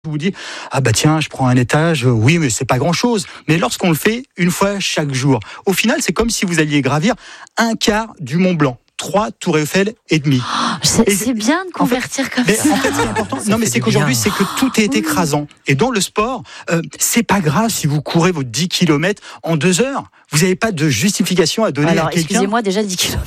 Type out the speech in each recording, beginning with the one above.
vous dites, ah bah tiens, je prends un étage, oui, mais c'est pas grand-chose. Mais lorsqu'on le fait une fois chaque jour, au final, c'est comme si vous alliez gravir un quart du Mont Blanc. 3 tours Eiffel et demi. C'est bien de convertir comme ça. En fait, c'est important. Non, mais c'est qu'aujourd'hui, c'est que tout est écrasant. Et dans le sport, c'est pas grave si vous courez vos 10 km en 2 heures. Vous n'avez pas de justification à donner à quelqu'un. Excusez-moi, déjà 10 km.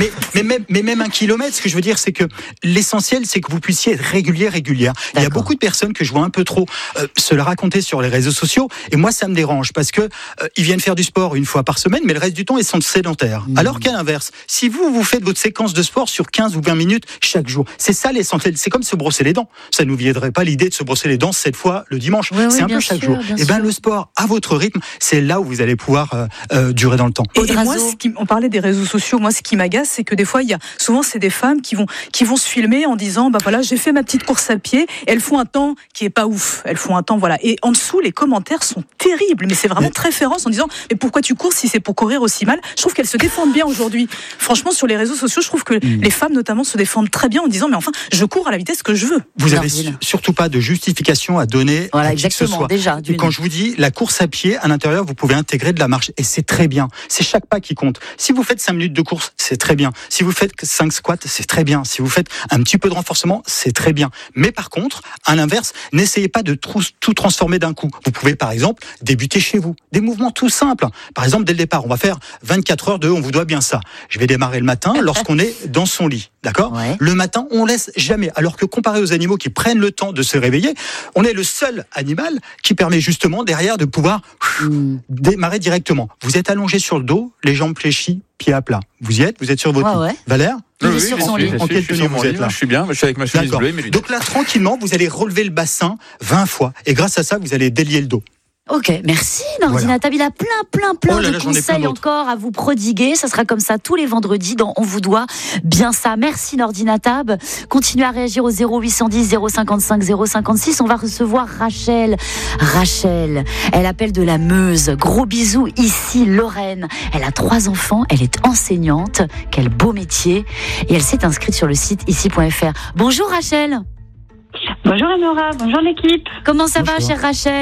Mais même 1 kilomètre, ce que je veux dire, c'est que l'essentiel, c'est que vous puissiez être régulière. Il y a beaucoup de personnes que je vois un peu trop se le raconter sur les réseaux sociaux. Et moi, ça me dérange parce que ils viennent faire du sport une fois par semaine, mais le reste du temps, ils sont sédentaires. Alors qu'à l'inverse, si vous faites votre séquence de sport sur 15 ou 20 minutes chaque jour, c'est ça l'essentiel. C'est comme se brosser les dents. Ça ne nous viendrait pas l'idée de se brosser les dents 7 fois le dimanche. C'est un peu chaque jour. Et bien, le sport, à votre rythme, c'est là où vous allez pouvoir durer dans le temps. Et moi, on parlait des réseaux sociaux. Moi, ce qui m'agace, c'est que des fois, souvent, c'est des femmes qui vont se filmer en disant, bah voilà, j'ai fait ma petite course à pied. Et elles font un temps qui est pas ouf. Elles font un temps, voilà. Et en dessous, les commentaires sont terribles. Mais c'est vraiment très féroce en disant, mais pourquoi tu cours si c'est pour courir aussi mal? Je trouve qu'elles se défendent bien aujourd'hui. Franchement, sur les réseaux sociaux, je trouve que les femmes, notamment, se défendent très bien en disant, mais enfin, je cours à la vitesse que je veux. Vous avez surtout pas de justification à donner. Voilà, à qui que ce soit. Déjà. Quand je vous dis la course à pied, à l'intérieur, vous pouvez intégrer de la marche. Et c'est très bien. C'est chaque pas qui compte. Si vous faites 5 minutes de course, c'est très bien. Si vous faites 5 squats, c'est très bien. Si vous faites un petit peu de renforcement, c'est très bien. Mais par contre, à l'inverse, n'essayez pas de tout transformer d'un coup. Vous pouvez, par exemple, débuter chez vous. Des mouvements tout simples. Par exemple, dès le départ, on va faire 24 heures de on vous doit bien ça. Je vais démarrer le matin lorsqu'on est dans son lit. D'accord ? Le matin, on laisse jamais. Alors que comparé aux animaux qui prennent le temps de se réveiller, on est le seul animal qui permet justement derrière de pouvoir démarrer directement. Vous êtes allongé sur le dos, les jambes fléchies, pieds à plat. Vous y êtes ? Vous êtes sur votre lit. Valère ? Oui, sur son lit. En quelle tenue vous êtes là ? Je suis bien, je suis avec ma chemise bleue et mes lunettes. Donc là, tranquillement, vous allez relever le bassin 20 fois. Et grâce à ça, vous allez délier le dos. Ok, merci Nordina Tab. Il a plein de conseils encore à vous prodiguer. Ça sera comme ça tous les vendredis dans On vous doit bien ça. Merci Nordina Tab. Continuez à réagir au 0810 055 056. On va recevoir Rachel. Rachel, elle appelle de la Meuse. Gros bisous ici Lorraine. Elle a 3 enfants, elle est enseignante. Quel beau métier. Et elle s'est inscrite sur le site ici.fr. Bonjour Rachel. Bonjour Enora, bonjour l'équipe. Comment ça va chère Rachel ?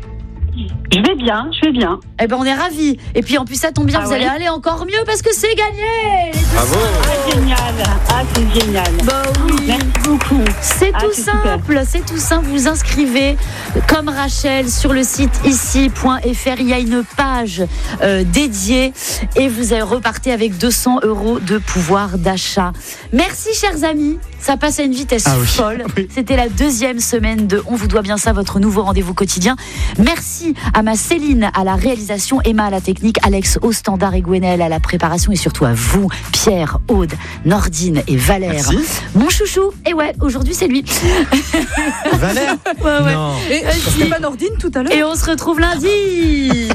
Je vais bien. Eh ben on est ravis. Et puis en plus ça tombe bien, vous allez aller encore mieux parce que c'est gagné. Bravo. C'est génial. Bah oui. Merci beaucoup. C'est tout simple. Vous inscrivez comme Rachel sur le site ici.fr. Il y a une page dédiée et vous repartez avec 200 € de pouvoir d'achat. Merci chers amis. Ça passe à une vitesse folle. Oui. C'était la 2e semaine de On vous doit bien ça, votre nouveau rendez-vous quotidien. Merci à ma Céline à la réalisation, Emma à la technique, Alex au standard et Gwenelle à la préparation et surtout à vous, Pierre, Aude, Nordine et Valère. Merci. Mon chouchou. Et aujourd'hui c'est lui. Valère ? Ouais. Et c'était pas Nordine tout à l'heure ? Et on se retrouve lundi.